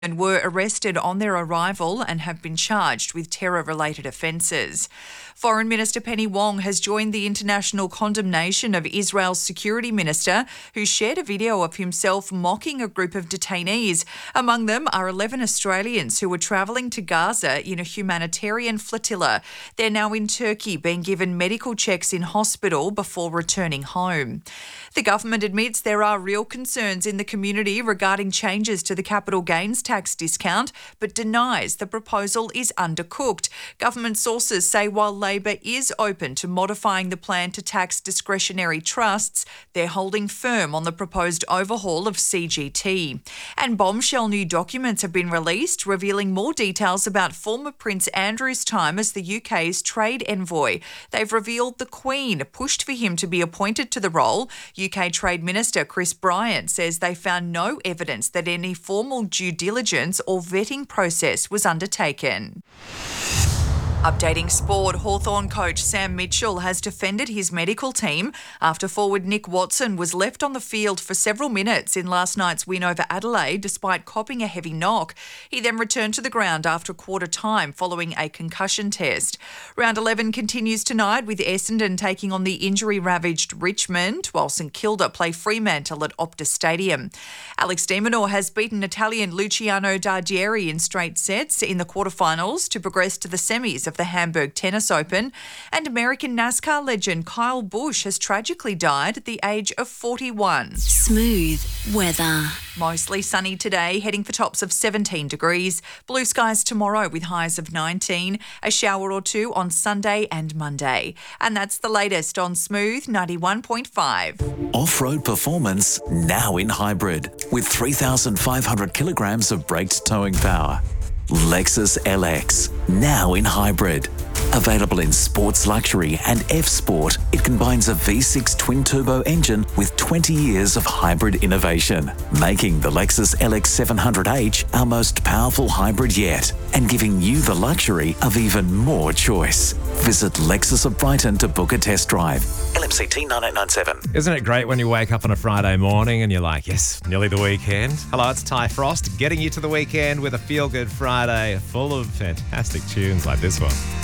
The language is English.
and were arrested on their arrival and have been charged with terror-related offences. Foreign Minister Penny Wong has joined the international condemnation of Israel's security minister, who shared a video of himself mocking a group of detainees. Among them are 11 Australians who were travelling to Gaza in a humanitarian flotilla. They're now in Turkey being given medical checks in hospital before returning home. The government admits there are real concerns in the community regarding changes to the capital gains tax discount, but denies the proposal is undercooked. Government sources say while Labor is open to modifying the plan to tax discretionary trusts, they're holding firm on the proposed overhaul of CGT. And bombshell new documents have been released, revealing more details about former Prince Andrew's time as the UK's trade envoy. They've revealed the Queen pushed for him to be appointed to the role. UK Trade Minister Chris Bryant says they found no evidence that any formal due diligence or vetting process was undertaken. Updating sport, Hawthorn coach Sam Mitchell has defended his medical team after forward Nick Watson was left on the field for several minutes in last night's win over Adelaide despite copping a heavy knock. He then returned to the ground after quarter time following a concussion test. Round 11 continues tonight with Essendon taking on the injury-ravaged Richmond, while St Kilda play Fremantle at Optus Stadium. Alex de Minaur has beaten Italian Luciano Dardieri in straight sets in the quarterfinals to progress to the semis of the Hamburg Tennis Open, and American NASCAR legend Kyle Busch has tragically died at the age of 41. Smooth weather. Mostly sunny today, heading for tops of 17 degrees. Blue skies tomorrow with highs of 19. A shower or two on Sunday and Monday. And that's the latest on Smooth 91.5. Off-road performance now in hybrid with 3,500 kilograms of braked towing power. Lexus LX, now in hybrid. Available in Sports Luxury and F-Sport, it combines a V6 twin-turbo engine with 20 years of hybrid innovation, making the Lexus LX 700H our most powerful hybrid yet, and giving you the luxury of even more choice. Visit Lexus of Brighton to book a test drive. LMCT 9897. Isn't it great when you wake up on a Friday morning and you're like, yes, nearly the weekend? Hello, it's Ty Frost, getting you to the weekend with a feel-good Friday full of fantastic tunes like this one.